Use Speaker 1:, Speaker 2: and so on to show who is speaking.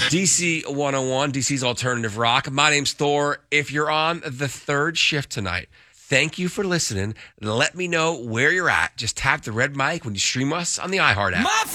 Speaker 1: DC 101, DC's Alternative Rock. My name's Thor. If you're on the third shift tonight, thank you for listening. Let me know where you're at. Just tap the red mic when you stream us on the iHeart app.